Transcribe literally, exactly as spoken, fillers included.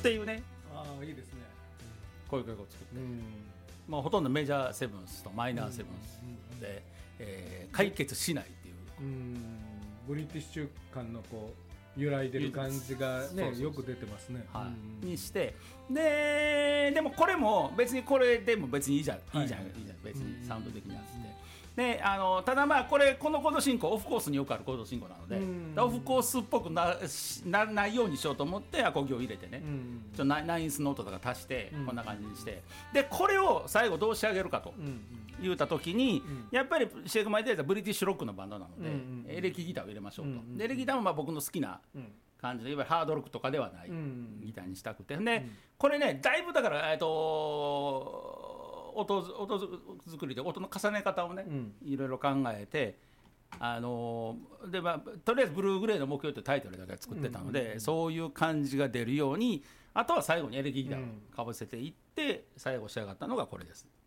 っていうね、 ああいいですね。 こういう曲を作って、 うんまあ、ほとんどメジャーセブンスとマイナーセブンスで、えー解決しないっていう、 うんブリティッシュ感のこう揺らいでる感じがねそうそうそうよく出てますね。 はいうんにしてででもこれも別にこれでも別にいいじゃん、 はいいいじゃんいいじゃん別にサウンド的にはつってであのただまあこれこのコード進行オフコースによくあるコード進行なので、 うんオフコースっぽくなならないようにしようと思ってアコギを入れてね、 うんちょっとナナインスノートとか足してうんこんな感じにしてでこれを最後どう仕上げるかとうん言った時に、 んやっぱりシェイクマイデーズはブリティッシュロックのバンドなので、 うんうんエレキギターを入れましょうと、 うんでエレキギターもまあ僕の好きなうん感じでいわゆるハードロックとかではないうんギターにしたくて、でこれねだいぶだから、えっと、音音作りで音の重ね方をね、 うんいろいろ考えて、あのでまあ、とりあえずブルーグレーの目標というタイトルだけ作ってたので、そういう感じが出るようにあとは最後にエレキギターをかぶせていって最後仕上がったのがこれです。